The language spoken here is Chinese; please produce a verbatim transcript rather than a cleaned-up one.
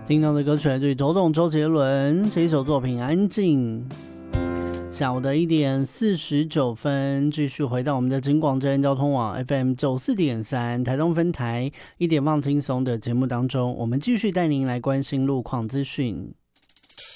听到的歌曲来自于周董周杰伦这一首作品《安静》。下午的一点四十九分，继续回到我们的警广真交通网 F M 九四点三台东分台一点放轻松的节目当中，我们继续带您来关心路况资讯。